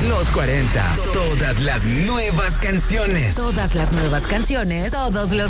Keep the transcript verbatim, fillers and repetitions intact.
Los cuarenta. Todas las nuevas canciones. Todas las nuevas canciones. Todos los